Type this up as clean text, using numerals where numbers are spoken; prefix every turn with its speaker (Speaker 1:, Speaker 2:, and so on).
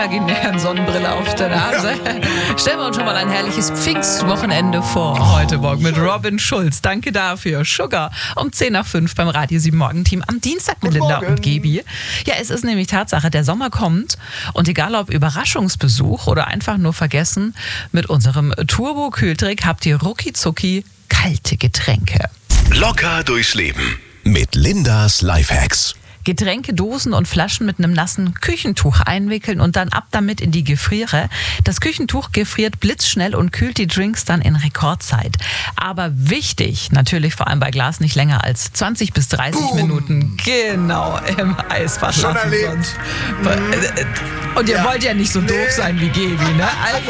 Speaker 1: imaginären Sonnenbrille auf der Nase stellen wir uns schon mal ein herrliches Pfingstwochenende vor. Heute Morgen mit Robin Schulz. Danke dafür. Sugar um 10:05 beim Radio 7 Morgenteam am Dienstag mit Linda und Gebi. Ja, es ist nämlich Tatsache, der Sommer kommt und egal ob Überraschungsbesuch oder einfach nur vergessen, mit unserem Turbo-Kühltrick habt ihr rucki-zucki kalte Getränke.
Speaker 2: Locker durchs Leben mit Lindas Lifehacks.
Speaker 1: Getränkedosen und Flaschen mit einem nassen Küchentuch einwickeln und dann ab damit in die Gefriere. Das Küchentuch gefriert blitzschnell und kühlt die Drinks dann in Rekordzeit. Aber wichtig, natürlich vor allem bei Glas nicht länger als 20 bis 30 Minuten genau im Eisfach
Speaker 3: Schon
Speaker 1: lassen.
Speaker 3: erlebt.
Speaker 1: Und ihr wollt ja nicht so doof sein wie Gebi, ne? Also